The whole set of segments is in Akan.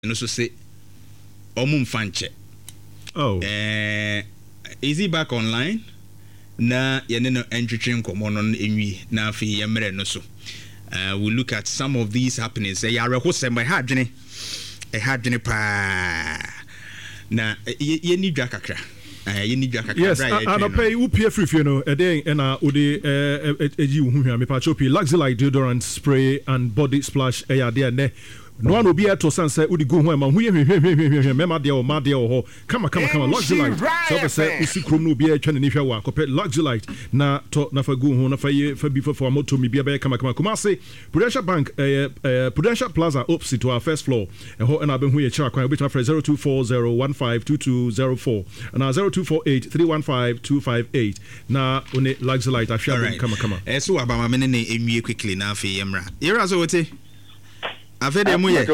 no so say omum fanche. Oh. Is he back online? Na yene no entwetwe nkomo no enwi na afi yemre no so. We'll look at some of these happenings. Ya rehosem by hadwene. Hadwene pa. Na ye ni dwa kakra. Ye ni dwa kakra. Yes, and I pay UPF free you know a day and ode eji hu hwa me pa chopi Luxelite deodorant spray and body splash e ya there ne. No one will be able to say, "Udi go home." Man, mema dia o ma dia o ho. Come, Luxelite. So say, "Usi krom no be a twa ni hwa wa." Kopet Luxelite na to na fa go ho na fa ye fa bi for moto mi bia be come. Kuma say Prudential Bank, Prudential Plaza opposite to our first floor. E ho na be hu ye chira kwan obetuma for 0240152204 and 0248315258. Na one Luxelite afia be come. So abama me ne enwie quickly na afi yemra. Yera so wote. Afede mu ye.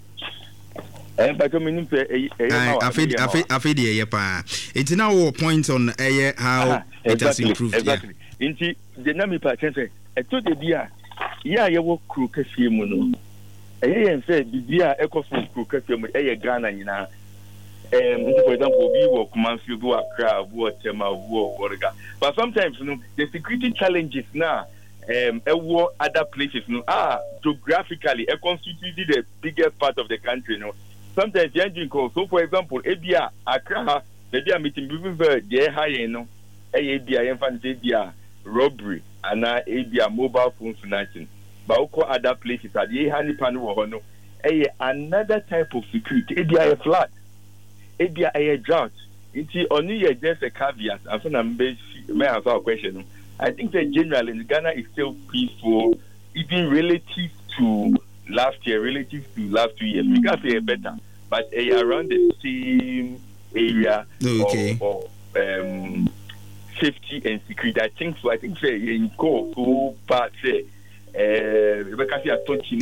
Afede ye pa. It's now a point on how it has improved. Exactly. Inti the name pa sense. E to de bia ya ye wo kru kafie mu no. Yen say bibia e ko fun kru kafie mu Ghana nyina. For example, we work Kumanfi, we work Accra, we work Tema, we work Woriga. But sometimes, the security challenges now, other places, geographically, constituted the biggest part of the country. Sometimes, so for example, Abia, Accra, maybe I'm meeting people there high, Abia, robbery, and Abia mobile phone snatching. But also other places, at the Hanipanu, another type of security, Abia a flood. Abia a drought. It's only just a caveat. I'm may answer a question. I think that generally in Ghana is still peaceful, even relative to last year, relative to last 2 years. We can say better, but around the same area of safety and security. I think so. I think in so part say Rebecca say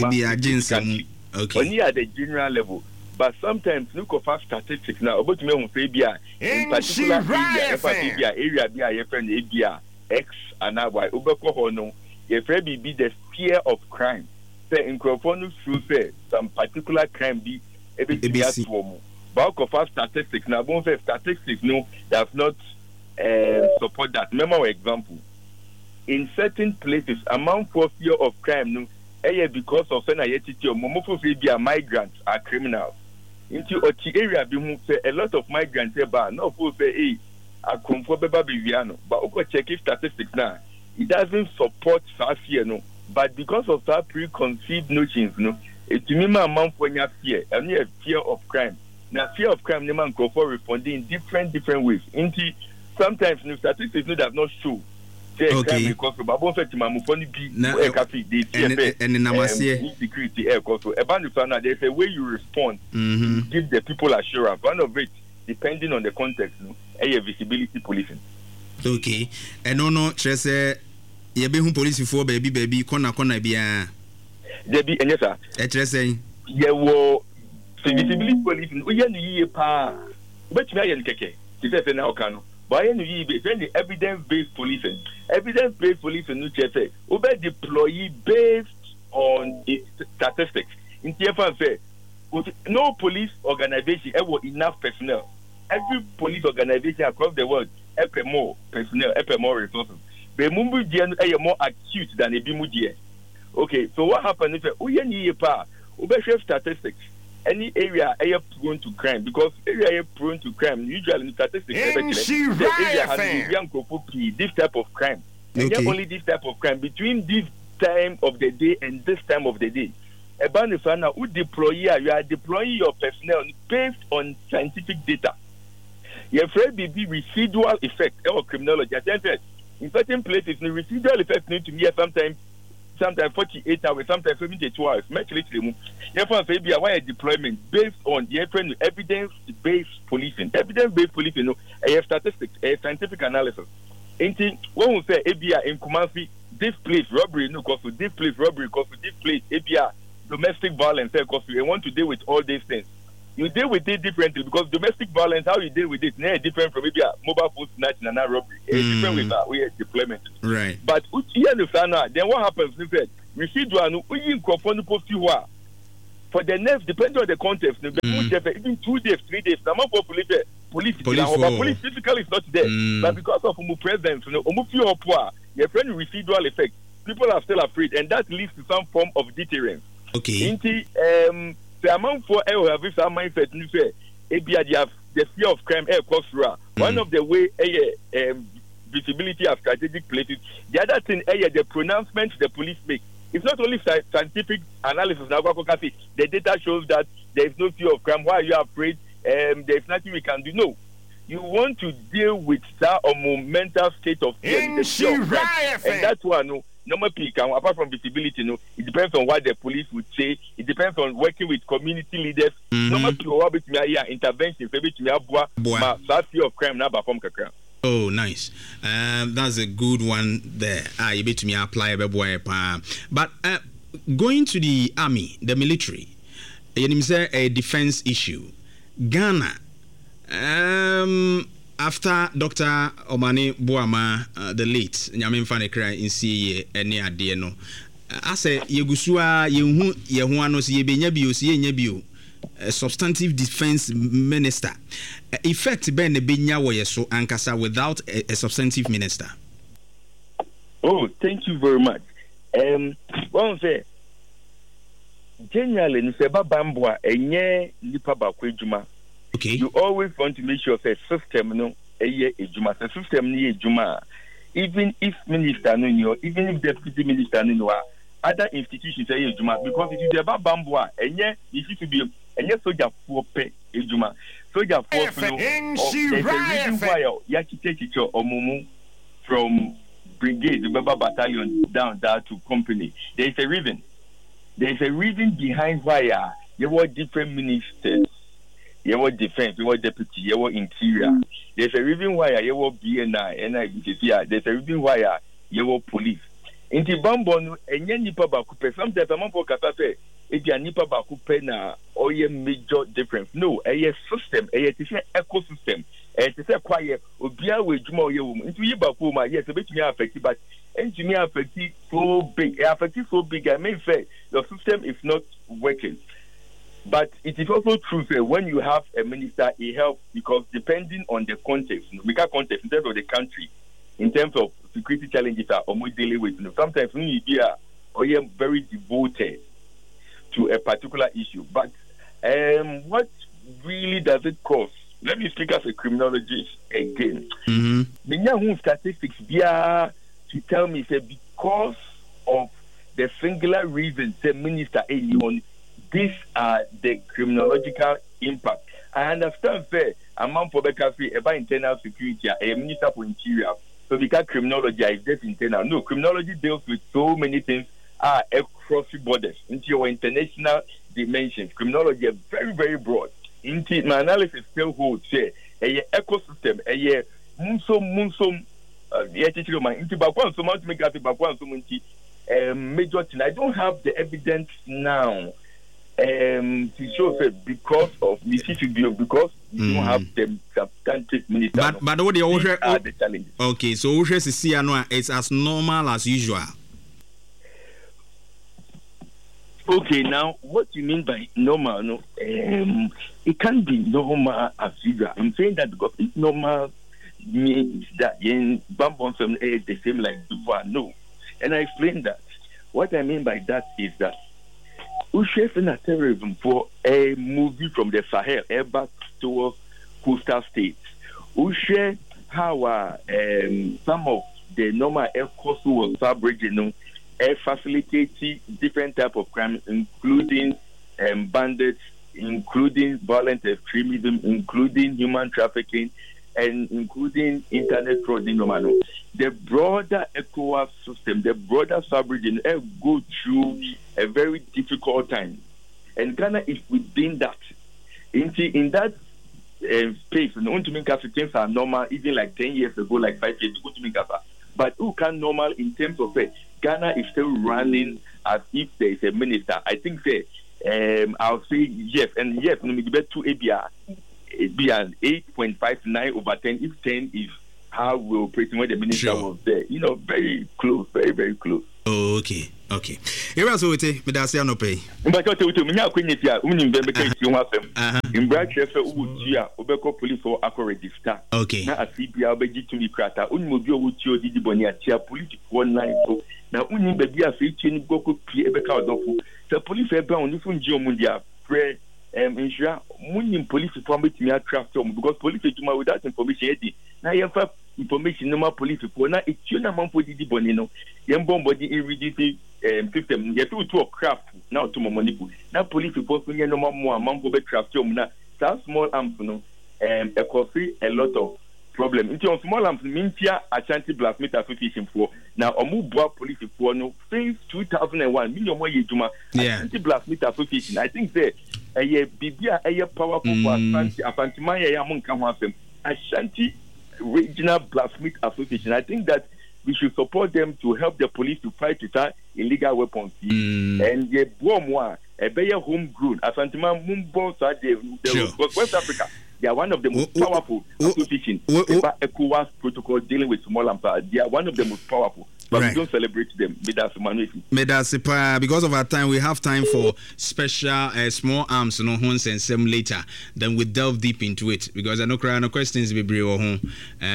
only at the general level. But sometimes look of statistics now about me on Fabia in particular area be X and Y Ubeko no if be the fear of crime. Say in Crawford say some particular crime be ABC. Bulk of statistics now bon statistics no does not support that. Remember example. In certain places amount for fear of crime no because of migrants are criminals. Into the area, a lot of migrants say, no, say, I come for Babiano, but okay, check statistics now. It doesn't support fear, no. But because of that preconceived notions, no, it's minimum amount for your fear, and you have fear of crime. Now, fear of crime, the man go for responding in different ways. Into sometimes the statistics no does not show. Okay. Because and insecurity there's a way you respond. Give the people assurance. One of it, depending on the context, visibility policing. Okay. And no, just you be police for baby corner bia. Debbie and yes sir. Visibility policing. We are pa. But me ayen keke. It is now can. But the evidence-based policing. Evidence-based policing, which say, over deploy based on statistics. In TFA, say, no police organization ever enough personnel. Every police organization across the world, ever more personnel, ever more resources. The Mumbu are more acute than a Bimudia. Okay, so what happens if we need statistics? Any area prone to crime, because area prone to crime, usually in statistics, the area has young this type of crime. And only this type of crime between this time of the day and this time of the day. About the fan who deploy you are deploying your personnel based on scientific data. Your afraid be residual effect or criminology. In certain places, the residual effect need to be sometimes 48 hours, sometimes 72 hours. Therefore, maybe why a deployment based on the evidence-based policing. Evidence-based policing, a statistics, a scientific analysis. When we say ABI in Kumanfi, this place robbery, no cost to this place robbery, cost to this place ABI domestic violence, cost to. I want to deal with all these things. You deal with it differently because domestic violence, how you deal with it, is different from maybe a mobile phone snatching and a robbery. It's different with that way deployment. Right. But then what happens is that residual no we in for the next, depending on the context, even 2 days, 3 days, the amount of police physically is not there. But because of Umu presence, Umu feel poor, your friend residual effect, people are still afraid, and that leads to some form of deterrence. Okay. The amount for have this mindset, the fear of crime, one of the way visibility of strategic places. The other thing, the pronouncement the police make. It's not only scientific analysis. The data shows that there is no fear of crime. Why are you afraid? There is nothing we can do. No. You want to deal with that mental state of fear. The fear of crime. And that's why, normal people, apart from visibility, it depends on what the police would say. It depends on working with community leaders. Normal people will be interventions. Fear of crime. Oh, nice. That's a good one there. You bet me apply but going to the army, the military, a defense issue. Ghana, after Dr. Omani Boama, the late Nyamin Fanekra in CA and near Dieno, I say Yegusua, Yehuanos, Yebio, a substantive defense minister. Effect Ben Binya so Ankasa without a substantive minister. Oh, thank you very much. One say generally Niseba Bambwa enye nipa bakwe. Okay. You always want to make sure the system ejuma. The system ni ejuma. Even if minister no, even if deputy minister no, other institutions say ejuma because it is about Bambwa enye it should be enye soldier for pay ejuma. Soldier force no. There's a reason why Yakite Omumu from brigade, the Baba battalion down there to company. There is a reason. There is a reason behind why there were different ministers. There were defense, there were deputy, there were interior. There's a reason why there were BNI, NIBC. There's a reason why there were police. In the Bambon, and Nipa Bakupe, sometimes a man for Katape, if you are Nipa Bakupe na or a major difference. No, a system, a ecosystem. It is a quiet, Obia with Jumo, into Yibakuma, yes, a bit me affected, but engineer affected so big, I may say the system is not working. But it is also true that when you have a minister, it helps because depending on the context, bigger context in terms of the country, in terms of security challenges that are dealing with, sometimes when you be very devoted to a particular issue. But what really does it cost? Let me speak as a criminologist again. The statistics to tell me say because of the singular reason the minister on these are the criminological impact. I understand that among for about internal security, a minister for interior. So because criminology is just internal. No, criminology deals with so many things across the borders into your international dimensions. Criminology is very, very broad. Into my analysis still holds a ecosystem, a munsum into Bakwan, so much make up Bakwan, so major thing. I don't have the evidence now to show that because of Mississippi, because you don't have the substantive minister. But what the challenges. Okay, so it's as normal as usual. Okay, now what you mean by normal? No, it can't be normal as usual. I'm saying that because it's normal means that in Bambon is the same like before. No, and I explained that. What I mean by that is that Ushe terrorism for a movie from the Sahel, back towards coastal states. Ushe how some of the normal air coast was sub-regional. Facilitating different type of crime, including bandits, including violent extremism, including human trafficking, and including internet fraud. The broader ECOWAS system, the broader sub-region, go through a very difficult time, and Ghana is within that. In that space, to make us things are normal, even like 10 years ago, like 5 years ago, to make us. But who can normal in terms of Ghana is still running as if there is a minister. I think I'll say yes, and yes, we get to ABR. Be an 8.59 over 10. If 10 is how we operate when the minister was there, very close, very, very close. Oh, okay. Okay. Here also we take me that's no pay. But what we me akwenya tia umni mbembe kai ti ho afem. Imbra trefe ubutia obeko police for akọ register. Okay. Na asibia obeji tumi krata unni obi owuti odidi boni atia police for nine so na unni baby afi ti ni goko pie ebeka odofo. The police ebe on fu nji omundia pre insure munni police for betimi attract them because police ejuma without information edi. Na yefa information normal police for na etio na manfo didi boni no. Yembom body in reducing system yet to craft now to money now police report when you no more manfo be craft na that small arms no a coffee a lot of problem into on small arms mintia Ashanti Blacksmith Association for now omu boa police for no since 2001 million more yejuma Ashanti Blacksmith Association I think say a bibia a powerful for Ashanti man ya monka ho afem Ashanti Regional Blacksmith Association I think that we should support them to help the police to fight with illegal weapons. And the bomb a better homegrown. Asantima Mumbo West Africa. They are one of the most powerful associations. ECOWAS protocol dealing with small arms. They are one of the most powerful. But we don't celebrate them. Because of our time, we have time for special small arms, no horns and some later. Then we delve deep into it because I know no questions be brave or home.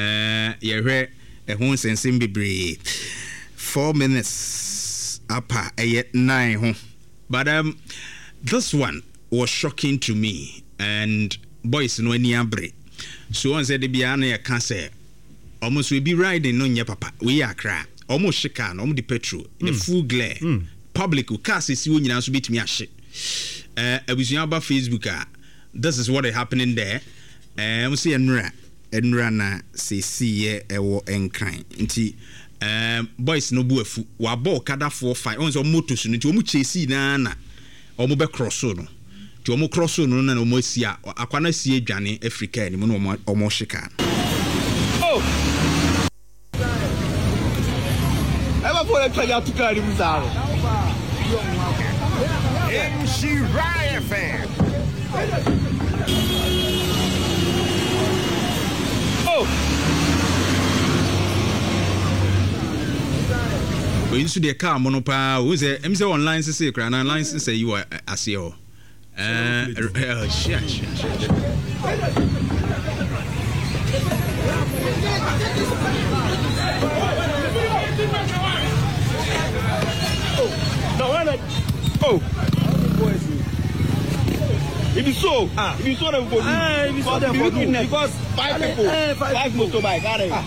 A home sensing be 4 minutes up at 9 but this one was shocking to me and boys no any abre so on said the biana can say almost we be riding no nya papa we are cry almost shika no the petrol the full glare public car see you nyina so bitimi ahye abusuan ba Facebook this is what is happening there we see enra na CC ewo enkran nti boys no bu afu wa ball kada 4-5 on so motos no nti omu chase na omu be cross no nti omu cross no na omu asia akwana sie adwane Africa ni mu no omu shika eba for e twa to carry muzaro MC Riot fan we used to the car monopa who's a MC online say cry na online say you are asio shit if you saw them for because 5 people 5 motorbike got it.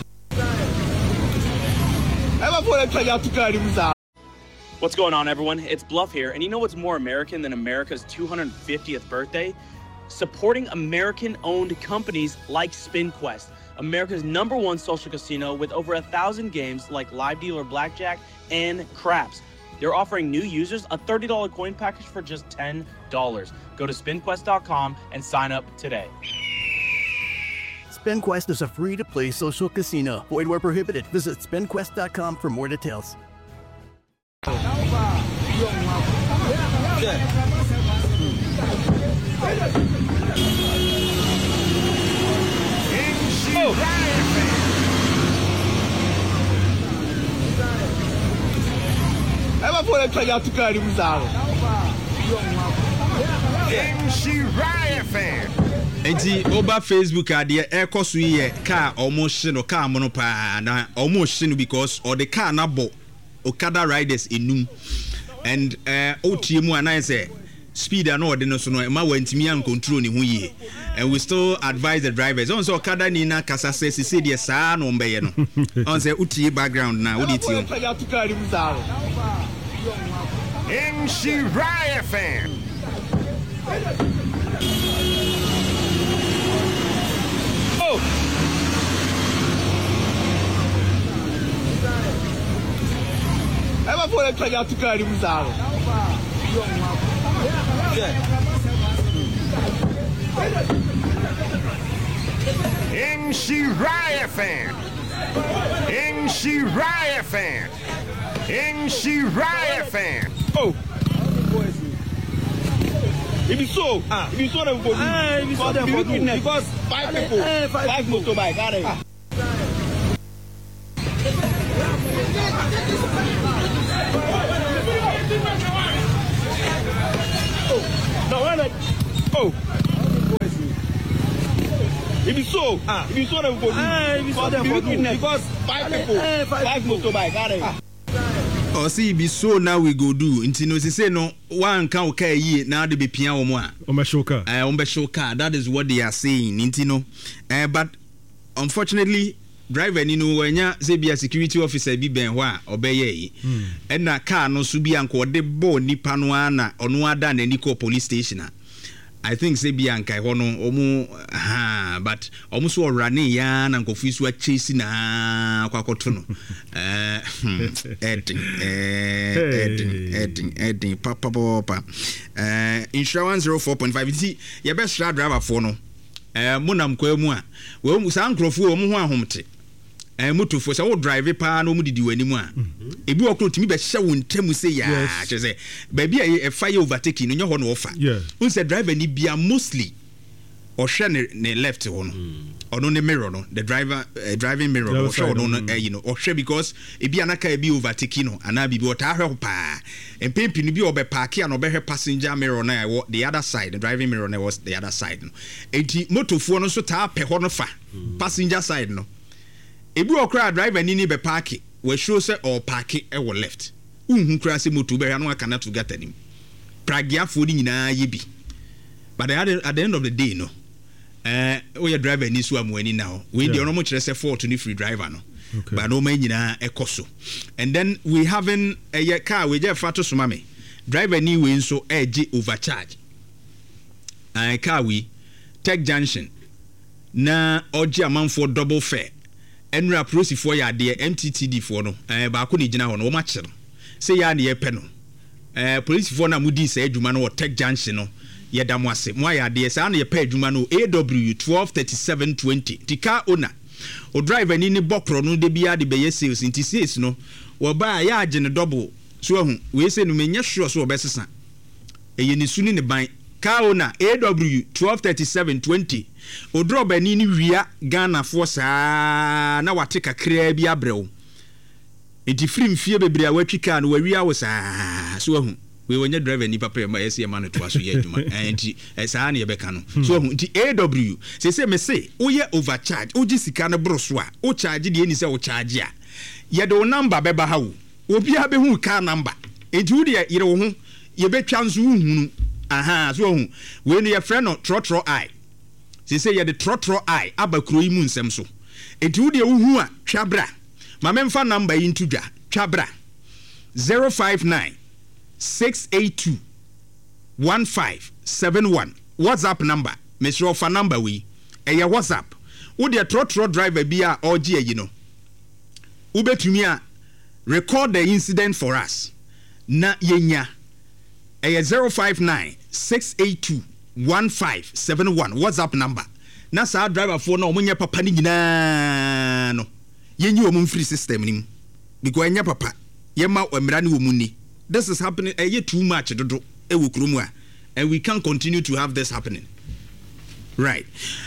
What's going on, everyone? It's Bluff here, and you know what's more American than America's 250th birthday? Supporting American-owned companies like SpinQuest, America's #1 social casino with over 1,000 games like Live Dealer Blackjack and Craps. They're offering new users a $30 coin package for just $10. Go to SpinQuest.com and sign up today. SpinQuest is a free-to-play social casino. Void where prohibited. Visit SpinQuest.com for more details. MC Riot fan. Enti oba Facebook ade ekoso ye car almost no car mono pa na almost no because or the car na bo Okada riders enum and OTM and I say speed and all no so no ma wantimi an control ni ho yie and we still advise the drivers on so Okada ni na kasa say the saa no mbe ye no on say utie background na wo dit yo MC Riot fan. Ever for a try to carry Muzaro. MC Riot fan. MC Riot fan. MC Riot fan. Oh. If you saw them for because 5 people, 5 motorbike, got it. No, when if it's so, if it's so, then we go do. Because 5 people, 5 motorbike. Or see be so now we go do. Intino say no one can okay ye now they be piano mo. Ombeshoka. Ombeshoka. That is what they are saying. Intino. But unfortunately, driver ni no wanya say be a security officer bi ben ho a obeye yi. And na car no so bi anko de bo nipa no ana ono ada na ni ko police station a. I think say bi anka ho no omu but omu so run ya na nkofu su a chase na kwakoto no. Edding papa. Insurance 04.5. See your best driver for no. Munam kwa mu a we mu san krofo wo mu ho ahomte motofo se wo drive pa no mu didi wani mu a ebi okro timi be hye wo ntemu se ya che se ba bia e fire overtaking no nyo ho no ofa un se driver ni bia mostly o hwe ne left ho no ono ne mirror no the driver driving mirror no show no you know o hwe because ebi anaka e bi overtaking no ana bibi o ta hwe pa empempi no bi o be park ya no be hwe passenger mirror na the other side the driving mirror na was the other side no enti motofo no so ta pe ho no fa passenger side no ebi okra driver ni be park we show say or park e wo left unhu kra se moto be no aka na to gata nim pragiafo ni nyina ye bi but at the end of the day no we driver ni so amwani now we dey no mo kire say fault ni free driver no but no man nyina ekoso and then we having a car we just fato so mame driver ni we nso eje overcharge car we Tech Junction na oje amanfo double fare enra prosi for ya de MTTD for no ba ko ni gina ho no ma kire say ya na ye pe no police for na mudi say adwuma no Tech Junction no ye da mo ase mo ya de say na ye pe adwuma no AW 123720 tika owner o driver ni bokro no de bia de be sales nti sales no wo ba ya age ne double so ahu we say no menye sure so obesesa eye ni suni ne ban car owner AW 123720 o driver ni wia Ghana for saa na wate kakra bi abrew enti film fie bebre a watwi car no wia wo saa so ahu we wonye driver ni papa ma yesi ma no to aso ye adwuma enti saa na ye beka no so ahu enti AW say me say wo ye overcharge wo ji sika no bro so a wo charge de ni say wo charge a ye do number beba ha wo obi a be hu car number enti wo de yere wo hu ye betwa nso hunu so ahu we no ye friend no trotro eye say ye the trotro eye abakro yi mu nsem so enti wo de wo hu a twabra ma memfa number yi ntu dwa twabra 059 682 1571 WhatsApp number Mr. Offer number we eya WhatsApp wo de trotro driver bi a oje ayi no wo betumi a record the incident for us na yenya eya 059 682 1571 WhatsApp number na sa driver for na omunye papa ni nyina no yenyi omum free system nim because enya papa yema emra ni omuni. This is happening too much dodo ewo kromu a and we can't continue to have this happening. Right.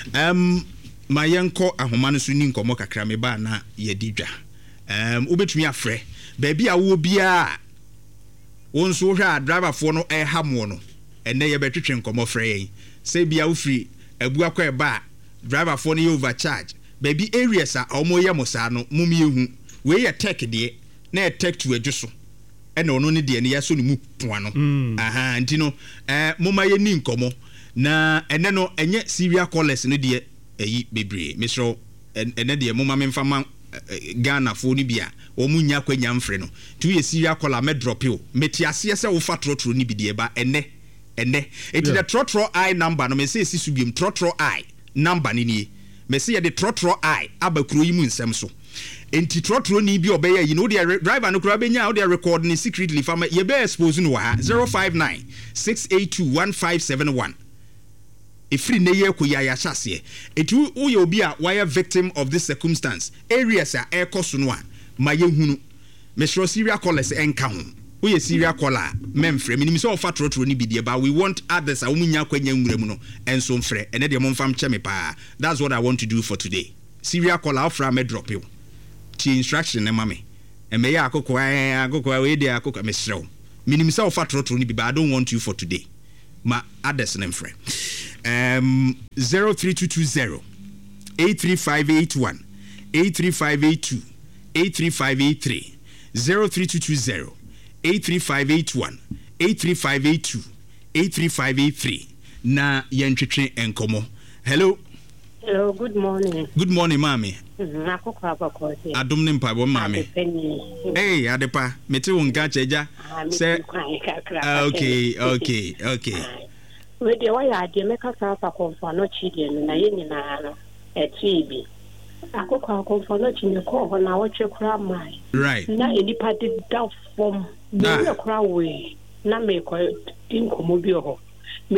My yanko ahoma no so ni nkomo kakra me ba na ye didwa. Obetumi afre baby a wo bia won so hwa driver for no ham no ene ye betwetwe nkomo frɛ yen say bia wo free abu akwa ba driver for no ye overcharge baby areas a omo ye mosa no mumi ehu we ye tech de na tech to adwo ene ono ne de ne ya so ne mu poano nti no moma ye ni nkomo na ene no enye serial callers no de eyi bebre misro ene de moma memfa ma Ghana fo ni bia o mu nya kwanya mfre no tu ye serial caller me drop you meti ase se wo fa trotro ni bi de ba ene eti the trotro I number no me say si subiem trotro I number ni ni me say the trotro I abakuro yi mu nsem so enti trotro ni bi obey yi no de driver no kura benya o de record ni secretly fama ye be expose no ha 059 682 1571 ifri ne ye ko ya chase etu wo ye obi a why victim of this circumstance areas a ekoso no a ma ye hunu me sure serial callers enka ho wo ye serial caller memfre minim so ofa trotro ni bi de ba we want others a wo munya kwanya nwura mu no enso mfre ene de momfam cheme pa. That's what I want to do for today. Serial caller ofra me drop you ti instruction na mame e me ya akokwa we de akokwa me srew minim so ofa trotro ni bi ba. I don't want you for today. ma others nem frɛ 03220 83581 83582 83583 03220 83581 83582 83583 na yɛntwetwe enkomo. Hello, good morning. Good morning, mami. Adum ne mpa bo mami. Hey, adepa, mete wo nka cheja. Say okay. We dey why ade meka sa konfa no chide no na ye nyina no etibi. Akokwa konfa no chine ko ho na wo twe kura mai. Right. Na enipa de da form. Na kura we. Na me ko inkomo bi ho. Me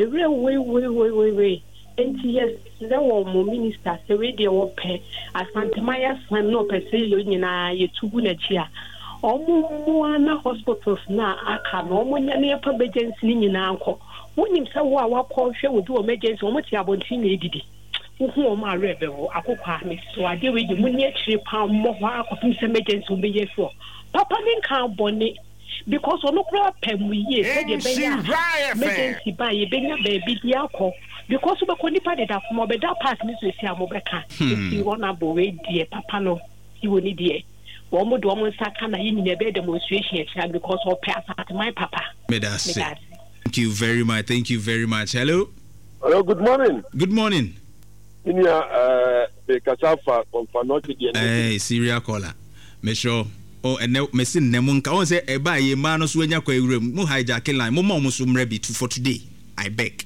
we. And yes, there were more ministers, the radio or pay, as Santamaya San no per se, you know, you two good chia. Almost hospitals now, I can almost near emergency in uncle. When him say, what portion would do emergency, or much about him, did who my rebel, I could me, so I deal with the money £3 more of his emergency will be here for. Papa didn't count bonnet. Because on no crap pen we ye said you emergency by a baby diaco. Because we could not that from a better part, Mrs. Yamobeka. If you want to boy, dear Papa, no, you will need dear. One more woman Sakana in a bed demonstration because of pass at my Papa. Thank you very much. Hello, good morning. Good morning. In your Kasafa from Fanoti. Hey, serial caller. Make sure. Oh, and now, Messin Nemunka, I say, a buy a man of Swenya room, no hijacking line, Momo ready for today. I beg.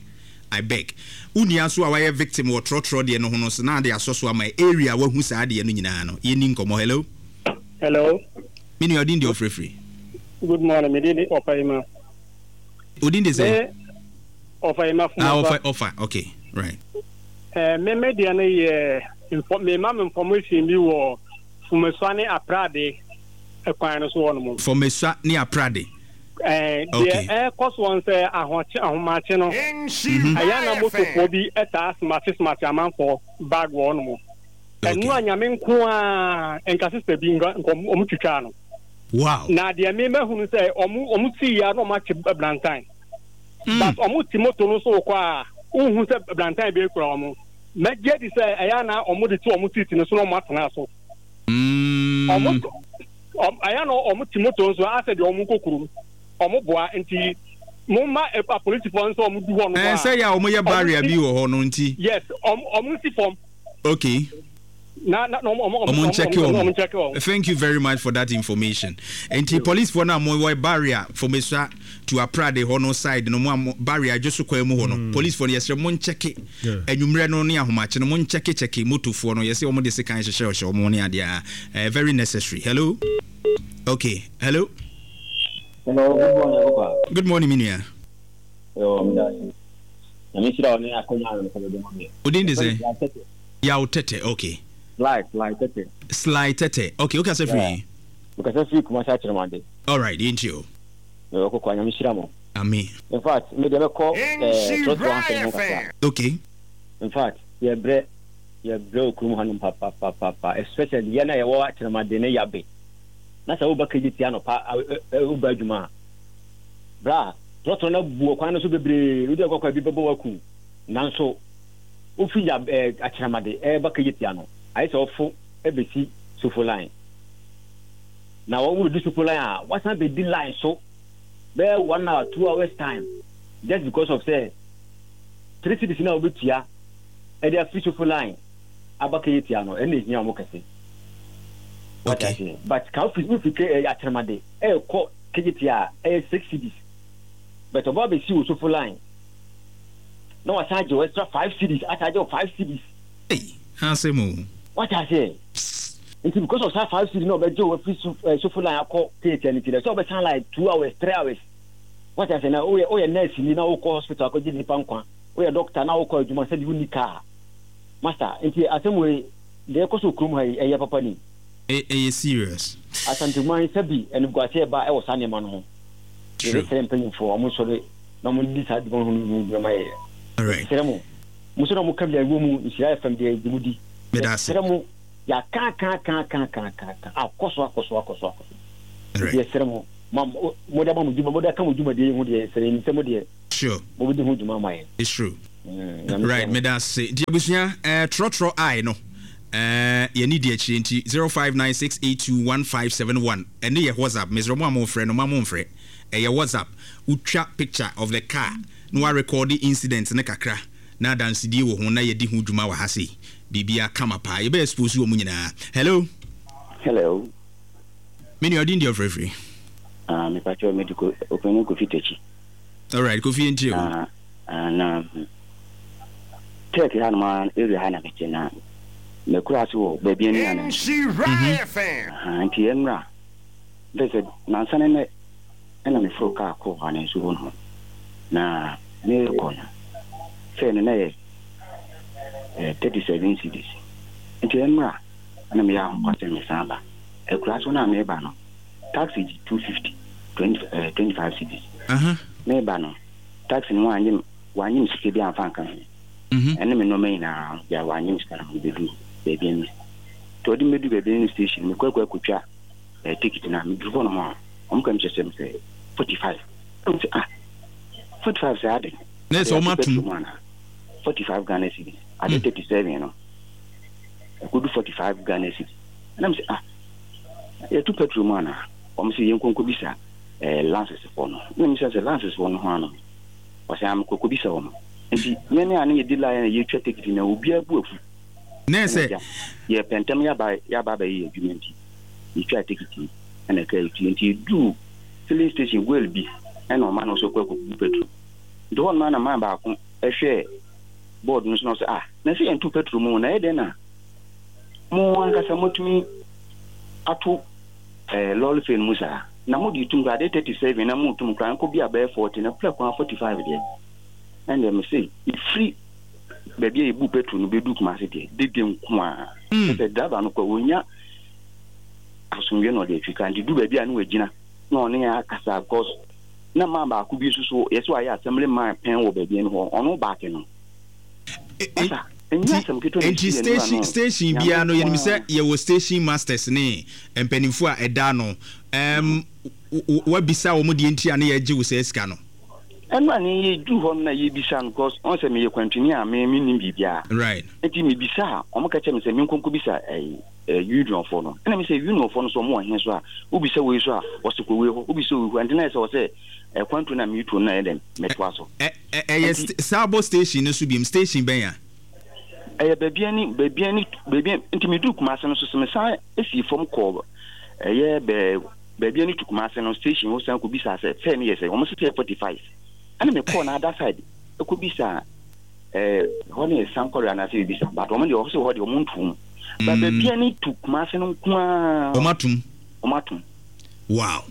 Unia so our victim or trotro the no honos na they are so my area where who's adi and no yin come hello. Hello. Mini odin the free. Good morning, Medini Opaima. Udin de say Opaima offer. Okay, right. Me mediane inform me mam information bi wo Fumeswane Aprade ekwan so wono Fumeswa ni Aprade. The cost one say ahomache no ayana moto ko bi eta smart amount for bag one mo enu anyame nko a enkasista bi omutwitwa no wow na de me mahunu say omuti ya no match blantain but omuti moto no so kwa unhu say blantain be kura omu meje di say ayana omudi ti omuti ti no so no matena so ayana omuti moto so ase de omukokuru omoboa nti mumma a police force so omudu ho no say ya omoye barrier bi wo ho no nti yes omusi form okay thank you very much for that information. And the police for now more barrier for Mesa to Aprade hono side no more barrier just so kwemu hono police for yes mon check it enumre no ne ahomache no mon check moto for no yes omo de se kan hye omo ne ade very necessary. Hello. Okay, hello. Hello, good morning. Good morning, Minia. Udin de say ya tete. Okay. Slide tete. Okay, okay, say free. Because I feel kuma cha mande. All right, ain't you? Ko kwa nyamishira mo. Amen. In fact, me dey call okay. In fact, ye bre okrum hanum papa especially ye na ye wo cha mande ne yabe. Na sa wo ba kejiti ano pa wo ba adwuma. Bra, trotro na buo kwan no so bebre, wo dey kwa bi bebo waku. Nanso ofi ya achiramade ba kejiti ano. I saw for ABC Sufu line. Now, what would do Sufu line? What's not the deal line? So, there 1 hour, 2 hours time, just because of say 3 cities now with here, and they are free Sufu line. Abakayetiano, and is near Mokasi. Okay, but can't we at Ramade? Call Kajitia, 6 cities. But above the Sufu line. No, I charge you extra 5 cities. I charge you 5 cities. Hey, Hasemu. What I say? It's because of that 5 cities, no, but Joe, Sufu line, I call Kajitia. So, but sound like 2 hours, 3 hours. What I say now? Oh, you're nurse, you know, call hospital, I could give you Pankwa. Oh, your doctor now call you, must say you need car. Master, into a same way, they also come here, a yapani. A serious. I sent to my Sabi, and you've got here by our Sunday man. You're paying for almost sorry. No one decided to my. All right. Musono come there, woman, is here from the Dudi. Medasimo. Ya can't. Of course. Yes, Seramo. Mother, come with you, my day, saying somebody. Sure. It's true. Right, me that say. Diabusia, trotro I no. You need the change 0596821571. And your WhatsApp, Mr. Mamo friend, no Mamo friend. Your WhatsApp, ucha picture of the car. No record the incidents ne kakra. Na dance di wo hona ye di hu dwuma wa hase. Bibia kama pa. Ye be expose wo munyina. Hello. Hello. Many are in the free. Me pacho medical open Kofi Techi. All right, Kofi and you. Take your man, every Hana Michina. Me cross wo baby and she right fan. Auntie Emra. They said, Nansan and I'm a froka ko on his own. Na, near corner. Fair 37 cities. Auntie Emra. And I'm young, Cotton Samba. A class one I'm a taxi 250, 25 cities. Mebano. Taxi one him security and fan company. And then no main around, yeah, one him scan with the baby. To the middle baby station, we could a ticket and I'm driven more. I'm going to say 45. 45 Saturday. That's all much. 45 Ghana cities. I did 37, you know. I could do 45 Ghana cities. And I'm saying, yeah, 2 petrol mana. I'm saying, Concubisa, Lances for no. Let me say, Lances for no harm. Or say, I'm Cocubisa. And see, many are near delay and you check it in a beer book. Nesse, yeah, Pentamia by Yababa, you try to take it and a you do. Filling station will be, and no man also cook petrol. The one man a man back a share board, no, Nancy and 2 petrol moon, then. More one Casamotumi. Atu lol fin musa na mudi tunga de 37 na mutum kan ko bia be 40 na plek 45 there and them say it free baby e bu petrol no be du kuma se de dem kwa se daba no ko wonya asumye no de twika ndi du baby anu agina na one ya kasa cause na ma ba ku bi so yeso ayi assembly man pen wo baby no ono ba ke no Enti station bia no yenim se ye wo station masters ne empanimfo a eda no wa bisa wo mu de enti ane ye gi wo se sika no enwa ne ye du ho na ye bisa no cause on se me ye kwantuni a me nim bibia right enti me bisa o mo ka che me se me nkonko bisa union for no na me se union for no so mo hen so a wo bisa we so a wo se ko we ho wo bisa we ho enti na se wo se kwantu na me tu na eden metwa so sabo station no so bim station ben ya baby intimiduk masen so some say if from call baby any took masen station was could be say 10 years almost 45 and me call na other side it could be say honey sanko na say be but woman also what you muntu but baby any took masen omatum wow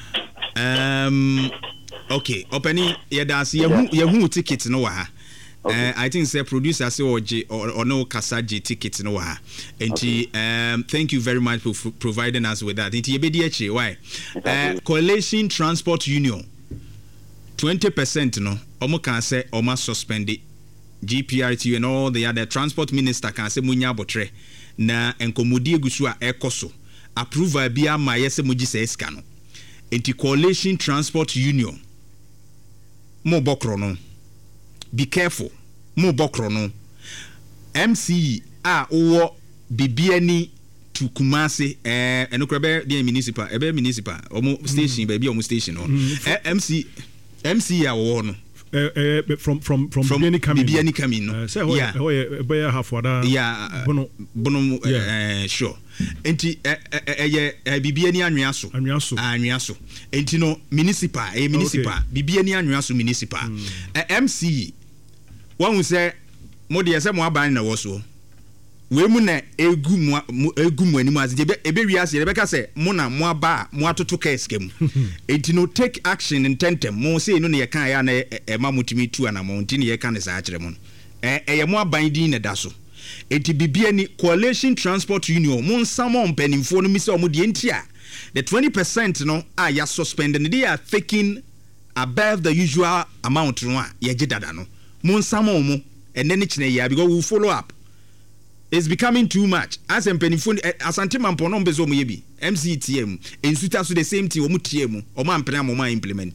okay opening yeah dance you ticket no wa. Okay. I think the producer say or no Kasaji ticket no ha. Thank you very much for providing us with that. Why? Coalition Transport Union 20% no. Omo can say omo suspend it. GPRT and all the other transport minister can say munya botre na enkomodi egusu a ekoso approval bia ma yese muji se eska no. Enti Coalition Transport Union mo bokro no. Be careful. Mo bokro no. MC wo bibiani to Kumasi eno krebe the municipal omo station baby omo station no. MC wo no. From bibiani coming no. Yeah. Boy half wada. Yeah. Bono sure. Enti bibiani anwiaso enti no municipal bibiani anwiaso municipal MC one who say mo de say mo aban na wo so we mu na egu mu animu as ebe wiase ebe ka say mo na mo aba mo atoto case kem enti no take action in tentem mo say no na ye kan ya na ma mutimi tu ana mo enti ne ye kan sa akere mo ye mo aban din na da so enti bibiani Coalition Transport Union mon samo mpanimfo no mi say o mo de enti a the 20% no ya suspended they are taking above the usual amount no ya gidada no mon samo mo and then chine ya because we follow up. It's becoming too much as mpanimfo asante mampo no mbezo mo ye bi MCTM ensuta so the same thing o mo tie mu o ma mpena mo ma implement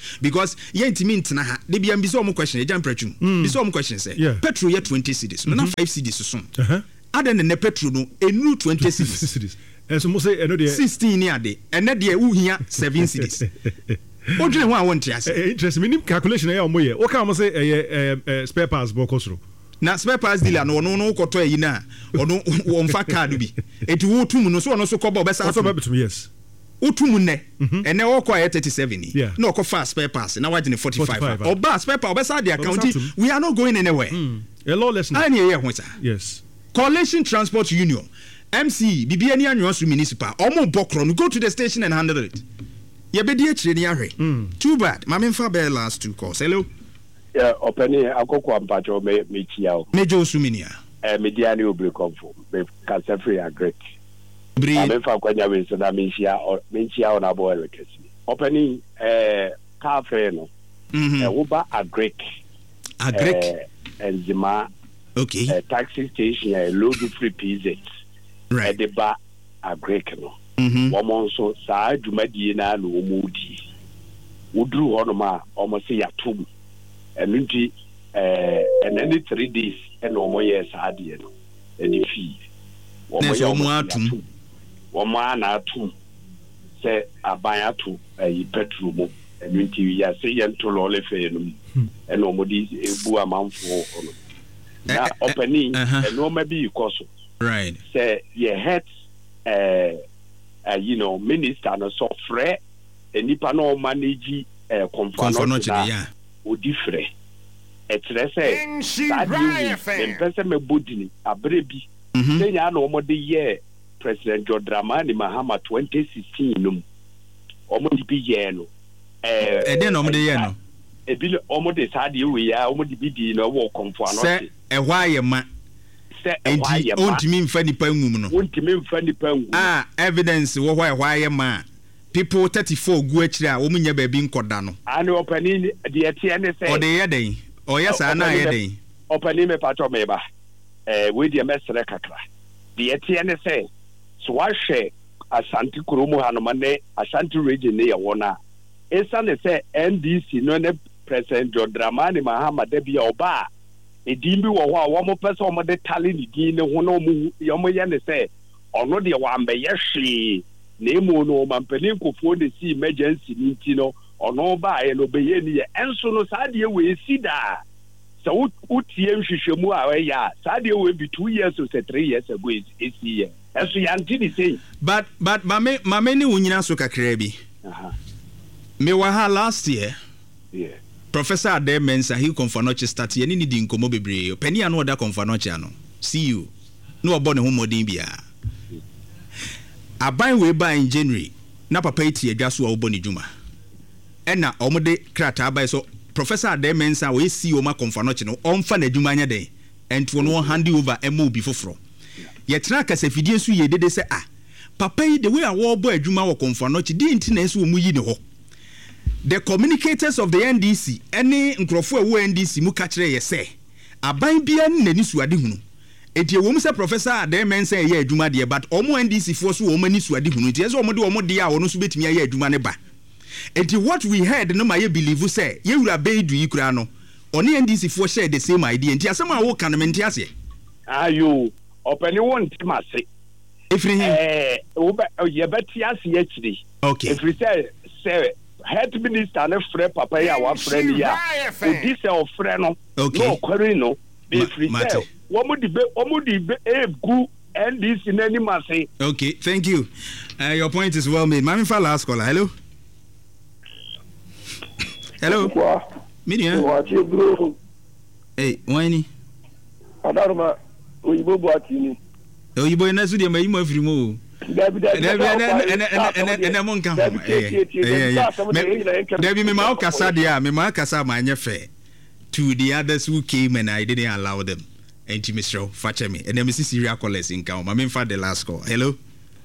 because yentimi ntena ha de bia mbiso omo question e prachum biso omo question say petrol ye 20 cedis no na 5 cedis so aden ne petrol no enu 20 cedis so mo say eno de 16 ni ade ene de uhia 7 cedis odwene ho a won tiase interest me calculation ya omo ye o ka mo say spare parts bokosro na spare parts dealer no no koto ayi na ono wonfa card bi eti wo tum no so ono so kobo be sa so yes utum ne ene wo kwa 37 na okofa spare parts na wagene 45 oba spare parts obesa the account we are not going anywhere a lawless na ani ye ho sa yes Coalition Transport Union MC bibia ni anyoso municipal omo bokro no go to the station and handle it ye be die chire ni ahwe too bad mama mfa be last 2 calls hello openi akoko ampacho me chiao mejo suminia media ni obri confirm me cancer free agree bri mama mfa kwanya we so na me chia na boy kesi openi cafe no wo ba agree enzima okay taxi station load free PZ right the ba agree no womo so sa adwumadie na no omudi wodru hono ma omo se yatom enunti and any 3 days and omo yes adie no any fee omo atum omo ana atum se aban atu petrol mo enunti ya se yentolo le fe no and omo di ebu amanfo ono na opening and no maybe koso right say ye head you know minister no so frɛ enipa no manage conference na odifrɛ etre sɛ sadi mpɛsɛ mebodini abrebi senya na omode ye President John Dramani Mahama 2016 no omode bi ye no den omode ye no ebi omode sadi we ya omode bi di no wo conference sɛ ɛhwa ye ma enti ontimi mfa nipa ngum no ontimi mfa nipa ngum evidence wo hwa ye ma people 34 gu akire a wo munya ba bi nkoda no ani opani de etie ne se o de ye den o ye sa na ye den opani me pato me ba we de mesre kakra de etie ne se so wa hwe Ashanti Kurumu hanomane Ashanti region ne ye wona esa ne se NDC no ne President John Dramani Mahama de bia oba edimbi wo ho a wo mo pese o mo de tale ni din ne ho no mo yo mo ye ne se ono de wa mbe ye hwe na emu no mampani nkofo de si emergency nti no ono ba ye no be ye ni ye enso no sa de we si da so utie nhwehwemu a we ya sa de we be 2 years or 3 years ago is here enso ya nti ni say but mame ni wunyina so kakra bi me wa ha last year Professor Ade Mensa he Konfanoche start ye ni di nkomo bebre pani anu oda Konfanoche ano see you no obo ne ho modin bia aban we ba in January na papa iti adwa so obo ne djuma ena omode krata abai so Professor Ade Mensa we see o ma Konfanoche no omfa na djuma nya den ento no hand over emo bi foforo ye tra kasa fidie so ye dede se papa yi the way a wo bo adjuma wo Konfanoche di nti na so mu yi ne ho. The communicators of the NDC any nkrofo ewo NDC mu ka kire ye se aban bia nani suade hunu etie wo mu se Professor Ade Mensa ye adwuma de but omo NDC fo so wo mani suade hunu etie so omo de omo de a wono so betimi ye adwuma ne ba etie what we heard no ma ye believe say ye wura beidu yikura no oni NDC fo share the same idea etie asem a wo kan menti ase ayo opani won timase ifri him wo ye beti ase ye kire okay ifri say head minister na frɛ papa ya wa frɛ ni ya odi se o frɛ no no kwari no be free say wo mu di be egu NDC nani mase. Okay, thank you. Your point is well made. Mami fa last caller. Hello. Minia. Hey, wani. Adaruma oyibo bo atini. Oyibo na su de mai mo afiri mo. Dabi me ma okasa dia me ma kasa ma anye fe to the others who came and I didn't allow them. And Mr. Fachemi and then Mrs. Syria callers in count. I mean for the last call. Hello.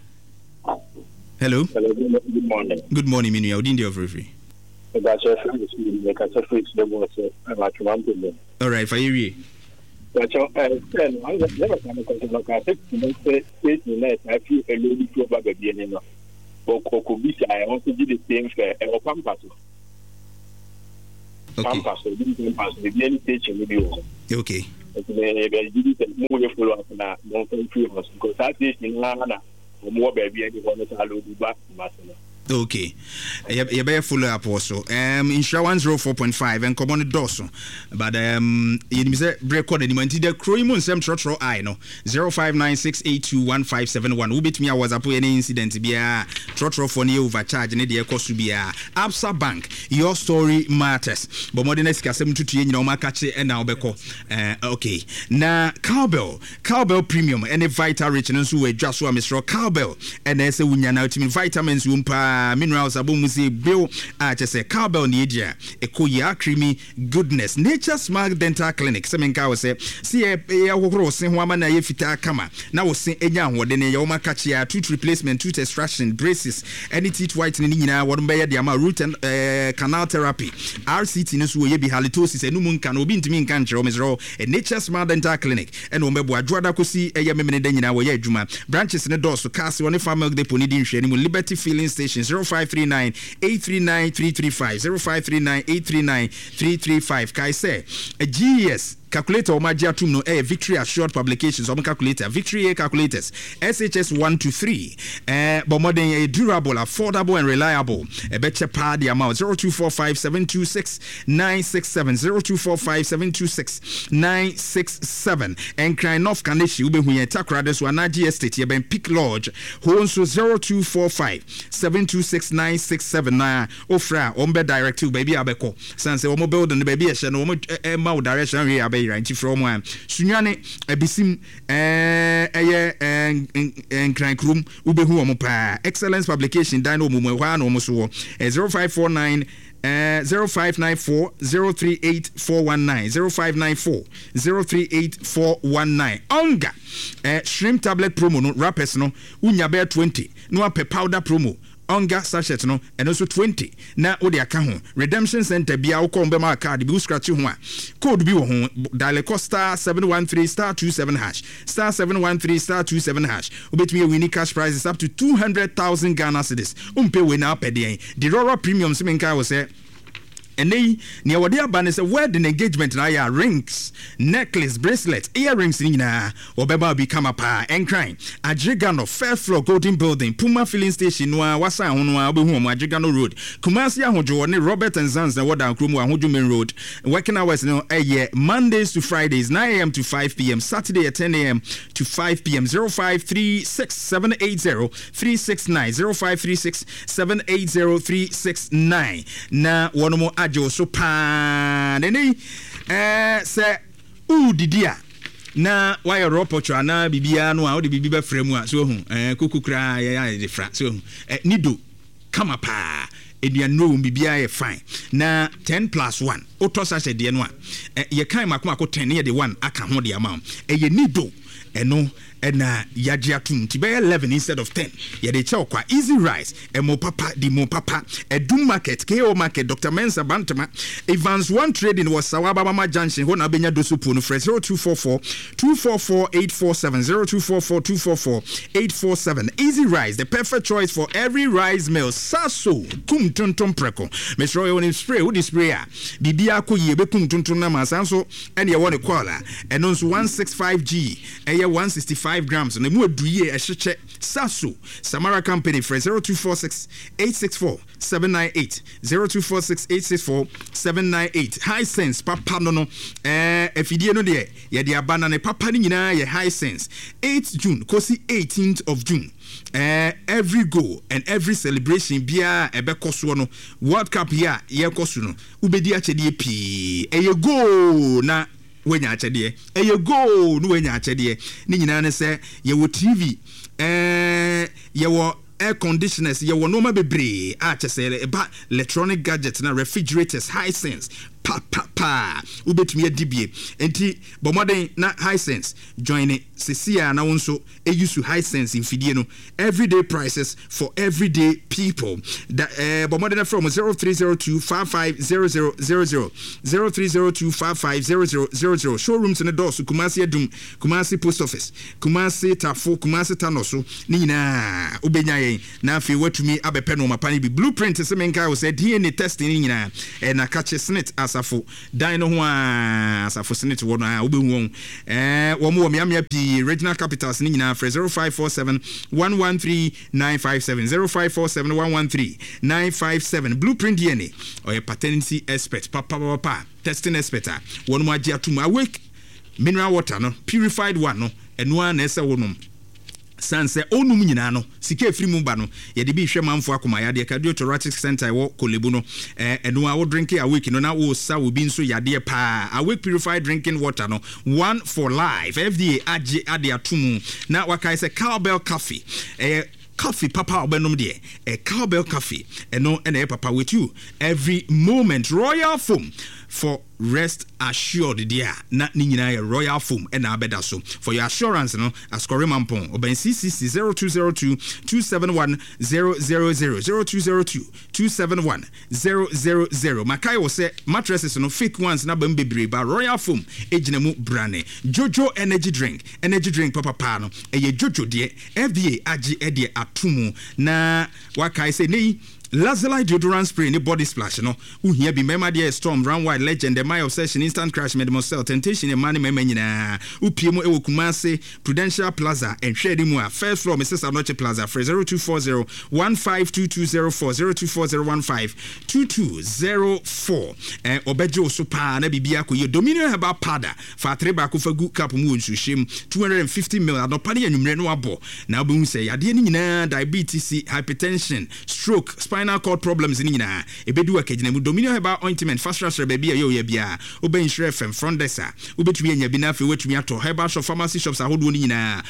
Good morning. Good morning, Minu. How did you free? All right, for you. But I never come across a local I feel a little bit over the beginning. Or could be I also did the same for a pampas. Campus, the any station will be okay. Follow up now, don't confuse us because that is in Lana or more baby and you want to allow you back, Master. Okay, you better follow up also. Insurance 4.5 and come on the dorsal, but you say break code anymore. The Croymon Sam Trotro I know 0596821571. Who beat me? I was up any incident be a Trotro for new overcharge and the cost to be a Absa Bank. Your story matters. But more than next 722 you know Makachi and now Beko. Okay, now Cowbell Premium and a Vital Rich and so just one Mr. Cowbell and there's a winner ultimate vitamins minerals abumusi bill just a Cowbell Nidia Ekoya creamy goodness Nature Smart Dental Clinic semenka was say see a wokro sin hwama na ye fita kama na wo sin enya hode ne ye oma kachia tooth replacement tooth extraction braces any teeth whitening nyina wodon be ye de ama root and canal therapy RCT no so ye bi halitosis enum nka no obi ntimi nka nkyere o mesro a Nature Smart Dental Clinic and wo mebo adwoada kosi eye memene da nyina wo ye adwuma branches ne doors cast one farm milk depot ni di nhwe ni Liberty Filling Station 0539 839 335 0539 839 335 kai say a GS calculator or magia tum no Victory Assured Publications or calculator Victory calculators SHS 1 to 3 but more than a durable, affordable and reliable a better pad the amount 0245-726-967 0245-726-967 and crying off Kanishi ube huye takra this one estate ben Peak Lodge who also 0245-726-967 na ofra ombe direct to baby abeko sanse omo build and baby eshe no omo direction here ranchi from one sunyane ebisim enkran krum ubehu omo pa Excellence Publication dino mumu hwa no mo so 0549 0594 038419 0594 038419 onga shrimp tablet promo no rappers no unya be 20 no ape powder promo onga sachet no and also 20 na odi aka ho redemption center bia wo kombe ma card bi scratch ho a code bi wo ho dial costa 713*27# star 713*27# obetumi win cash prizes up to 200,000 Ghana cedis umpe we na pede the Rora Premium semenka wo say and they near what they are banning a wedding engagement na rings, necklace, bracelet, earrings nina or beba become a pa and crying. A Gigano Fair Floor Golden Building, Puma Filling Station, Wasa Honwa, Buhuma, Gigano Road, Kumasi Hojo, Robert and Sons, and Wada Krumu, Hojuman Road, working hours no a year, Mondays to Fridays, 9 a.m. to 5 p.m., Saturday at 10 a.m. to 5 p.m. 0536-780-369, 0536-780-369. Na one more so pan any say didia na why ropocho na bibia no a odi bibi fremu a so hu kokukra ya different so nido kama pa edia no bibia e fine na 10+1 otosa se de no a ye kan makoma ko 10 ye de 1 aka ho de amount ye nido eno na yajiatum ti be 11 instead of 10 ye de chew kwa Easy Rice mo papa di mo papa Edum Market KO Market Dr. Mensa Bantama Evans One Trading was Sawaba Mama Junction ho na benya dosupu no fresh 0244-847 Easy Rice, the perfect choice for every rice meal. Saso kum tonton preko Mr. Roy spray wo di spray a bibia koye be kum tonton na masanso ene ye wone kwala eno nso 165G eye 165 grams na mu aduye ehyeche Saso Samara Company for 0246-864-798 0246-864-798 High Sense papa no efidie no de ye de abana ne papa ni nyina ye High Sense 8th June kosi 18th of June every goal and every celebration bia ebekoso no World Cup here ye koso no ubedi achede pi eye go na wenya achede eye go no wenya achede ni nyina ne se ye wo TV ye wo air conditioners ye wo no ma bebre a chese ba electronic gadgets na refrigerators High Sense pa ubetumi adibie enti bomoden na High Sense join it sesia na wonso e use High Sense in fidie no everyday prices for everyday people that bomoden from 0302550000 0302550000 showrooms in the doors Kumasi Adum Kumasi Post Office Kumasi Tafo Kumasi Tanoso ni na ubenya yen na afi watumi abepe no mapani bi blueprint semenka wo say DNA testing ni na na catch snit as asafo dan no ho asafo senate wo no obehu won wo mo miamia pi regional capitals ni nyina frɛ 0547 113 957 0547 113 957 Blueprint DNA or paternity expert papa testing expert one mo agi atum awake mineral water no purified one no eno an ese wonum sanse onum nyina no sika efiri mu ba no ye de bi hwe manfo akoma ya de cardiothoracic center wo kolebu no eno a wo drink awake no na wo sa wo bi nso yade pa awake purified drinking water no one for life FDA agi ade atum na wakai se cowbell coffee coffee papa obenom de cowbell coffee eno ene papa with you every moment. Royal Foam for rest assured there na ni nyina Royal Foam ena abeda so for your assurance no ascore mampon oben CCC 0202 271 000 0202 271 000 makai wo say mattresses no fake ones na bam bebre ba Royal Foam ejina mu brane Jojo energy drink papa pa no eye Jojo de FDA agi ede atumu na wakai say nei Lazuli deodorant spray ni body splash no uhia bi mema de storm run wide legend my obsession instant crash medmosel temptation e mani mema nyina upie mu ewo Kumase Prudential Plaza and share mu a first floor Mrs. Anoche Plaza for 0240 152204 0240 152204 obejo so pa na bibia ko ye Dominion Herbal Powder fa treba ko fagu cap mu nsu shem 250 ml adopa ne anwumre no abo na obehu se yade ni nyina diabetes hypertension stroke spinal cord problems ni nyina ebedu akagina mu Dominion Herbal ointment fast track baby ayo ya bia oben shre fm front desa obetumi anya bi na fe wetumi ato herbal shop pharmacy shops ahodo ni nyina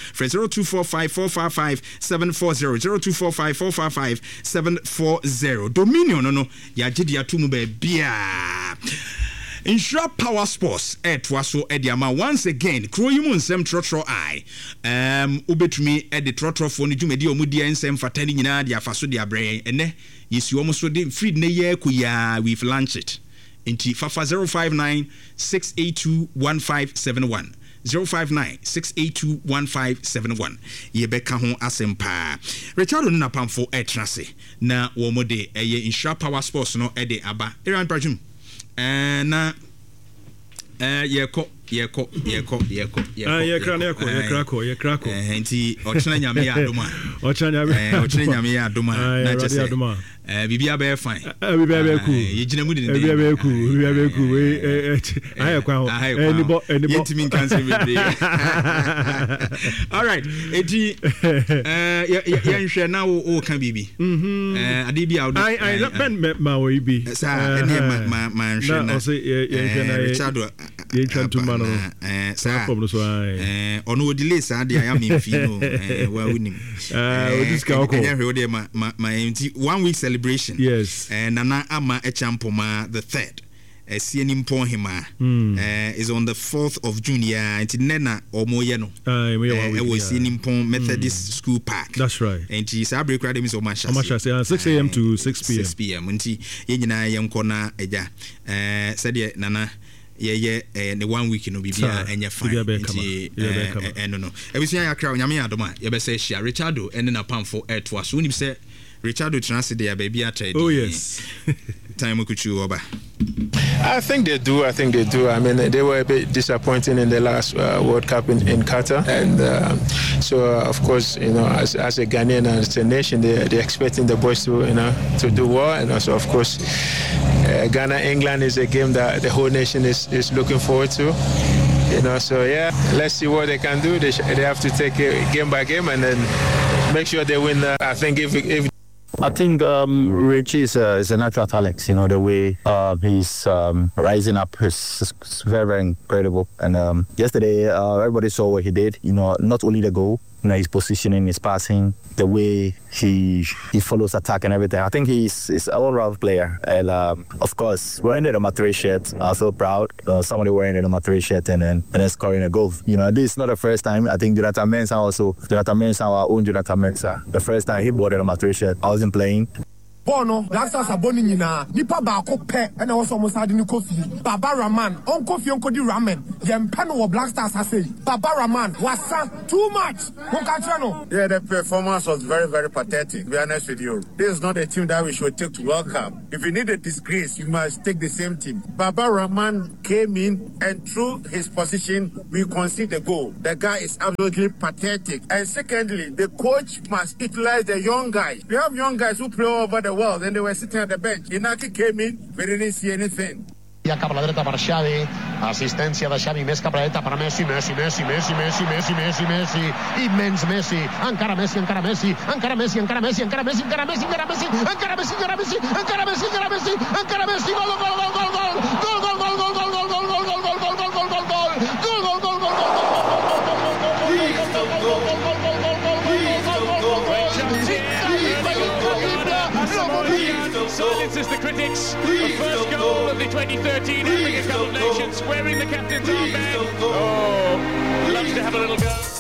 0245455740 0245455740 Dominion no ya gidi atumu ba bia Insure Power Sports etwaso ediama once again kroyimu nsem trotro I ubetumi edi trotro fo ni dwumedi omudi ensem fatani nyina dia faso dia bre ene yesi omo so de free ne ye kuya we've launched it into fafa 059-682-1571 059-682-1571 yebeka ho asempa Richard na pamfo etrase na wo mode eye Insure Power Sports no ede aba Iran Prajum na yeko yekrako enti ochena nyame ya adoma ochena nyame ya adoma na chese bibia be fine bibia be cool yegina mu de bibia be cool ayekwa ho enibo yetimi cancel me all right enti yenhwe na wo kan bibi ade bia wo I ben ma wo ibi sa ene ma nhwe na yenhwe na Richard yenhwe to man sa problem so ono wo delay sa de aya me fi no wa wonim odiska oko yenhwe wo de ma enti 1 week celebration yes nana ama echampoma the third sieni mponhima is on the 4th of June yeah enti nena omoye no was sieni mpon Methodist School Park that's right enti sa break ride me so much 6 a.m. to 6 p.m. 6 p.m. enti yenyina yenkona eja said nana ye the 1 week no bibia enya fine enti no ebisia yakra nyame adoma ye be say share Richardo ene na pamfo etwa so unim say Richardo transfer there baby at oh yes time kuchu oba I think they do. I mean, they were a bit disappointing in the last World Cup in Qatar, and so of course, you know, as a Ghanaian and as a nation, they're expecting the boys to, you know, to do well, and also of course, Ghana England is a game that the whole nation is looking forward to. You know, so yeah, let's see what they can do. They have to take it game by game and then make sure they win. I think if Richie is a natural talent. You know, the way he's rising up is very, very incredible. And yesterday, everybody saw what he did. You know, not only the goal, you know, his positioning, his passing, the way he follows attack and everything. I think he's an all-round player. And of course, wearing the Matare shirt, I feel proud. Somebody wearing the Matare shirt and then scoring a goal. You know, this is not the first time. I think Jonathan Mensah, our own Jonathan Mensah, the first time he bought the Matare shirt, I wasn't playing. Bono, Black Stars aboni nyina. Nipa ba ko pe and also almost had in Kofi. Baba Rahman, on Kofi on Kodi Ramen. Yem Pano Black Stars has say. Baba Rahman was too much. Yeah, the performance was very, very pathetic. To be honest with you, this is not a team that we should take to World Cup. If you need a disgrace, you must take the same team. Baba Rahman came in and through his position, we concede the goal. The guy is absolutely pathetic. And secondly, the coach must utilize the young guys. We have young guys who play all over the world and they were sitting at the bench. Inaki came in, we didn't see anything. Ja cap a la dreta per Xavi, assistència de Xavi més cap a la dreta per Messi, Messi, immens Messi, encara Messi, encara Messi, encara Messi, encara Messi, encara Messi, encara Messi, encara Messi, encara Messi, encara Messi, encara Messi, encara Messi, encara Messi, gol, gol, gol, gol, gol, gol, gol, gol, gol, gol, gol, gol, gol, gol, gol, gol, gol, gol, silences the critics. The first goal of the 2013 Africa Cup of Nations, wearing the captain's armband. Oh, loves to have a little go.